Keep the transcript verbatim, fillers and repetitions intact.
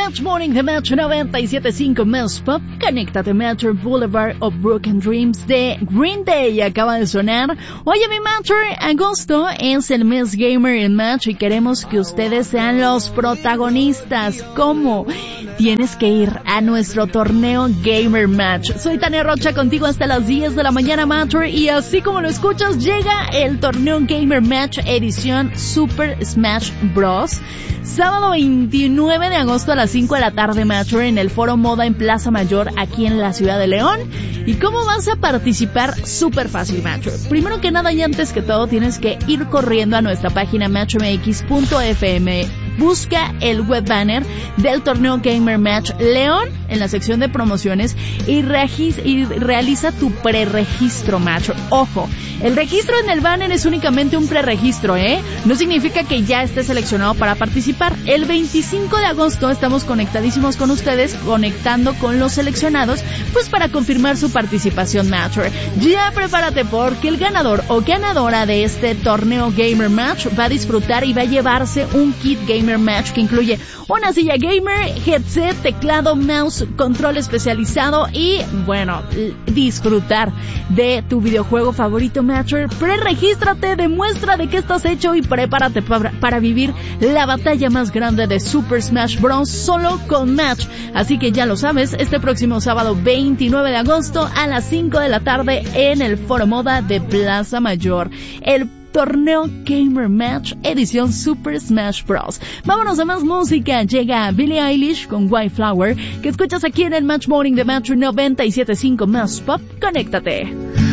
Match Morning de Metro noventa y siete punto cinco Más Pop. Conéctate, Metro Boulevard of Broken Dreams de Green Day acaba de sonar. Oye, mi Metro, agosto es el mes gamer en Match y queremos que ustedes sean los protagonistas. ¿Cómo? Tienes que ir a nuestro torneo Gamer Match. Soy Tania Rocha contigo hasta las diez de la mañana, Metro, y así como lo escuchas, llega el torneo Gamer Match edición Super Smash Bros. Sábado veintinueve de agosto a las cinco de la tarde, Metro, en el Foro Moda en Plaza Mayor, aquí en la ciudad de León. ¿Y cómo vas a participar? Súper fácil, Metro. Primero que nada y antes que todo, tienes que ir corriendo a nuestra página metro m x punto f m. Busca el web banner del torneo Gamer Match León en la sección de promociones y, regis- y realiza tu preregistro, Match. Ojo, el registro en el banner es únicamente un preregistro, ¿eh? No significa que ya estés seleccionado para participar. El veinticinco de agosto estamos conectadísimos con ustedes, conectando con los seleccionados, pues para confirmar su participación, Match. Ya prepárate porque el ganador o ganadora de este torneo Gamer Match va a disfrutar y va a llevarse un kit Gamer Match que incluye una silla gamer, headset, teclado, mouse, control especializado y, bueno, disfrutar de tu videojuego favorito, Matcher. Pre-regístrate, demuestra de qué estás hecho y prepárate para, para vivir la batalla más grande de Super Smash Bros. Solo con Match. Así que ya lo sabes, este próximo sábado veintinueve de agosto a las cinco de la tarde en el Foro Moda de Plaza Mayor. El torneo Gamer Match edición Super Smash Bros. Vámonos a más música. Llega Billie Eilish con White Flower, que escuchas aquí en el Match Morning de Metro noventa y siete punto cinco Más Pop. Conéctate.